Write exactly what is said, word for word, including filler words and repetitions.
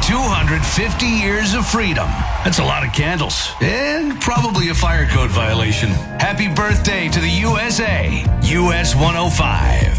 two hundred fifty years of freedom. That's a lot of candles. And probably a fire code violation. Happy birthday to the U S A. U S one oh five.